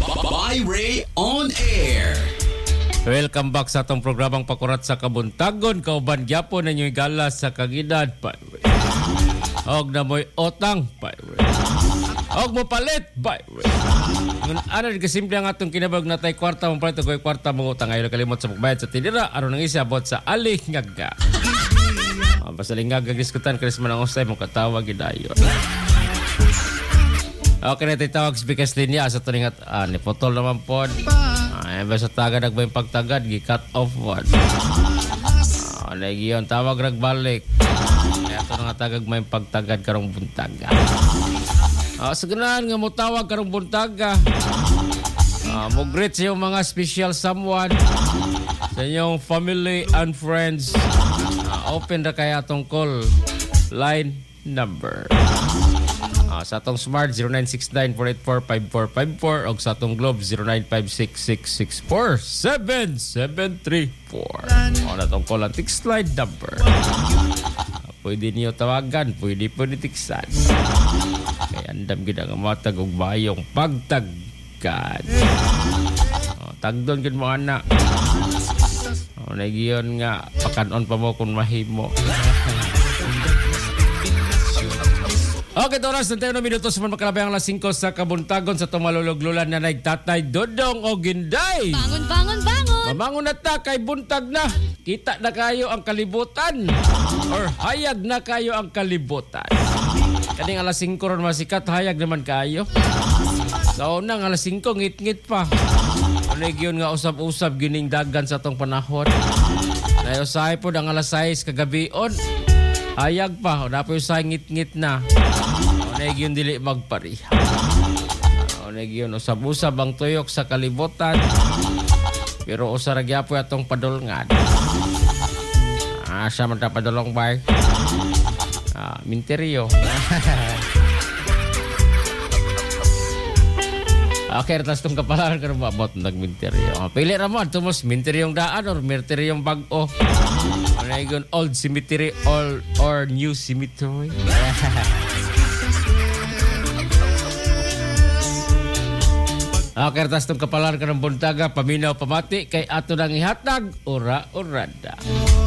Byray on Air. Welcome back sa atong programang Pakurat sa Kabuntagon. Kauban gyapon ninyo igala sa kagidad. Byray. Og na mo'y otang. Byray. Og mo palit. Byray. Ngun ano di kasimple ang atong kinabag na tay kwarta mong palit. Agoy kwarta mong utang. Ayaw kalimot sa pagbayad sa tinira. Aron nang isabot sa alingaga. Basta lingaga giskutan. Karisman ang usay mong katawag idayon. Okay na titawag speakers linya sa tuningat ni potol naman po. Basta tagad nagbay pagtagad gi-cut off one. Lagi yun tawag ragbalik. Ito nga tagag may pagtagad karong buntaga. Sa ganahan nga mo tawag karong buntaga. Mo greet sa iyong mga special someone. Sa inyong family and friends. Open na kaya atong call line number. Sa atong Smart 0969-484-5454 o sa atong Globe 0956-664-7734 o na atong call ang text line number. Pwede niyo tawagan, pwede po nitiksan. Kaya andam gina nga matag og bayong pagtagad. Tagdon gid mo anak. Nagiyon nga pakanon pa mo kung mahimo. Okay, oras na tayo na minutos man makalabay ang alas 5 sa Kabuntagon sa tumaluluglulan na nagtatay Dodong o Ginday. Bangon, bangon, bangon! Mabangon na ta kay buntag na. Kita na kayo ang kalibutan. Or hayag na kayo ang kalibutan. Kaning alas 5 ron masikat, hayag naman kayo. Sa unang alas 5, ngit-ngit pa. Yun nga usab-usab gining dagan sa tong panahon. Nayosahay po ang alas 6 kagabion. Hayag pa, napoy sa ngit-ngit na. Yun dili magpariha. Yun usab-usab ang tuyok sa kalibutan. Pero usaragya po atong padulngan. Siya man ta padulong bay. Minteryo. Okay, tas itong kapalaran ka na about nagminteryo. Pili naman, tumos minteryong daan or minteryong bag-o. Yun, old cemetery or new cemetery. Kertas itong kapalaran ka ng buntaga, paminaw pamati, kay ato nang ihatag, ura-urada.